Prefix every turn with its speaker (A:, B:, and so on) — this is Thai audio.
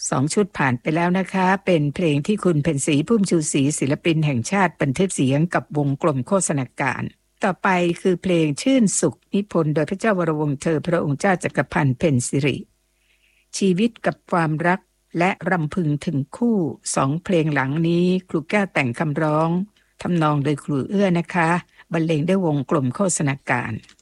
A: 2 ชุดผ่านไปแล้วนะคะเป็นเพลงที่คุณเพ็ญศรีพุ่มชูศรีศิลปินแห่งชาติบันทึกเสียงกับวงกลมโฆษณาการต่อไปคือเพลงชื่นสุขนิพนธ์โดยพระเจ้าวรวงศ์เธอพระองค์เจ้าจักรพันธ์เพ็ญสิริชีวิตกับความรักและรำพึงถึงคู่2 เพลงหลังนี้ครูแก้วแต่งคำร้องทำนองโดยครูเอื้อนะคะบรรเลงด้วยวงกลมโฆษณาการ